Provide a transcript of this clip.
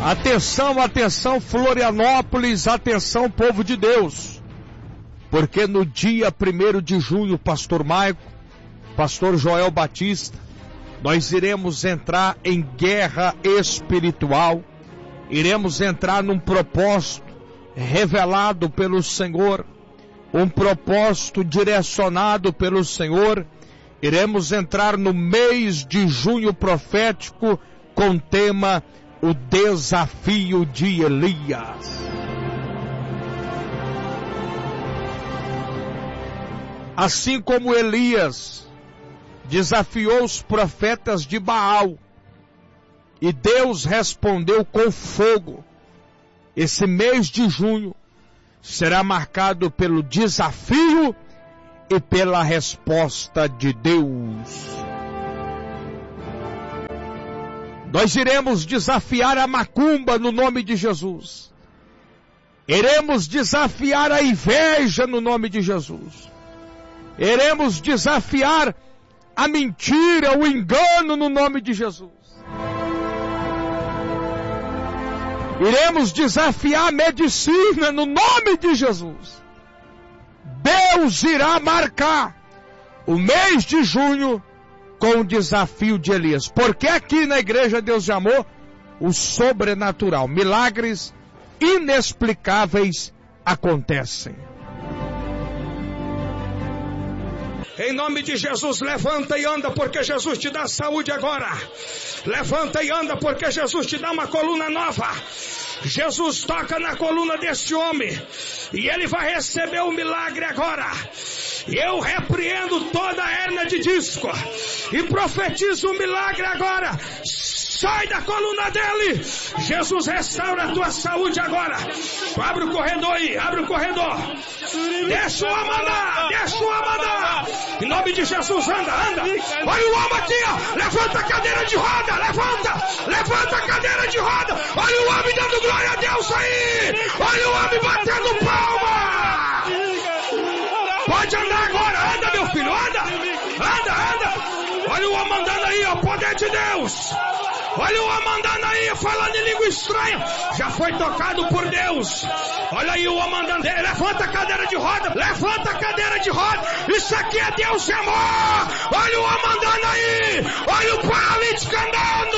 Atenção, atenção, Florianópolis, atenção, povo de Deus. Porque no dia 1º de junho, pastor Maico, pastor Joel Batista, nós iremos entrar em guerra espiritual, iremos entrar num propósito revelado pelo Senhor, um propósito direcionado pelo Senhor. Iremos entrar no mês de junho profético com o tema O Desafio de Elias. Assim como Elias desafiou os profetas de Baal e Deus respondeu com fogo, esse mês de junho será marcado pelo desafio e pela resposta de Deus. Nós iremos desafiar a macumba no nome de Jesus. Iremos desafiar a inveja no nome de Jesus. Iremos desafiar a mentira, o engano no nome de Jesus. Iremos desafiar a medicina no nome de Jesus. Deus irá marcar o mês de junho com o desafio de Elias. Porque aqui na igreja Deus chamou o sobrenatural. Milagres inexplicáveis acontecem. Em nome de Jesus, levanta e anda, porque Jesus te dá saúde agora. Levanta e anda, porque Jesus te dá uma coluna nova. Jesus toca na coluna desse homem e ele vai receber o milagre agora. Eu repreendo toda a hérnia de disco e profetizo o milagre agora. Sai da coluna dele. Jesus restaura a tua saúde agora. Abre o corredor aí, abre o corredor. Deixa o homem andar, deixa o homem andar. Em nome de Jesus, anda, anda. Olha o homem aqui, ó. Levanta a cadeira de roda, levanta a cadeira de roda. Olha o homem dando glória a Deus aí. Olha o homem batendo palma. Pode andar agora, anda meu filho, anda. Olha o homem andando aí, ó, poder de Deus. Olha o homem andando aí, falando em língua estranha. Já foi tocado por Deus. Olha aí o homem andando. Levanta a cadeira de roda. Levanta a cadeira de roda. Isso aqui é Deus, amor. Olha o homem andando aí. Olha o paralítico andando.